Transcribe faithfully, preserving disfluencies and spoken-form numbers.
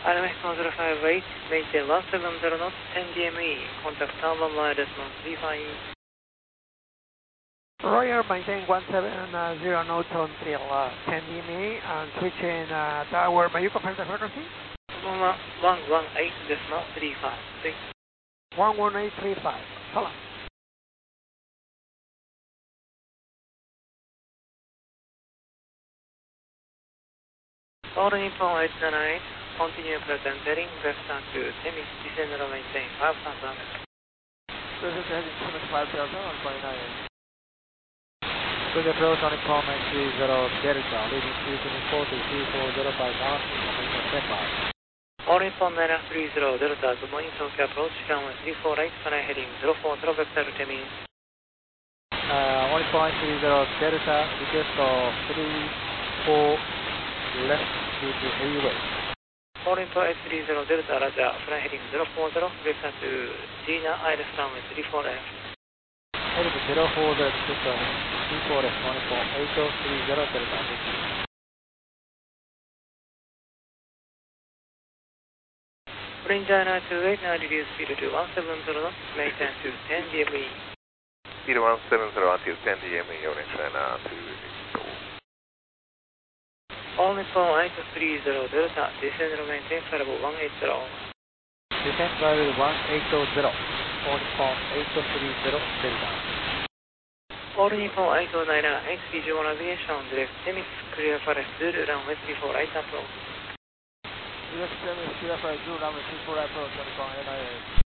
アルメス one zero five eight, maintain one seven zero knots, ten D M E, contact town one minus one three five. Roger, maintain one seven zero knots until uh, ten D M E and switching uh, tower. May you confirm the frequency? one one eight decimal three five. one one eight three five. Hold on. All Nippon eight nine eight, continue presenting, vector to Temis, descend and maintain five thousand. This is heading Temis five thousand on twenty-nine. Good approach on Nippon nine three zero Delta, leading to Temis forty three four zero five knots, information standby. All Nippon nine three zero Delta, good morning, Tokyo approach, runway three four eight, final heading zero four zero, vector to Temis. Uh, one point three zero Delta, request of three four left to the heavyway. All Nippon eight three zero Delta, Roger, final heading zero four zero, vector to Gina, Iris runway three four left. Heading zero four zero, request of three four left, one Nippon eight three zero Delta, thank you. Ranger nine two eight, now reduce speed to one seven zero knots, maintain to ten D M E. Speed one seven zero until ten D M E, Orange China two eight. All Nippon eight three zero Delta, descend and maintain level one eight zero. Descend level one eight zero, all Nippon eight three zero Delta. All Nippon eight nine eight, visual navigation, direct Temis, clear for a third runway three four eight approach. U S Temis, clear for a third runway three four eight approach, Nippon eight nine eight.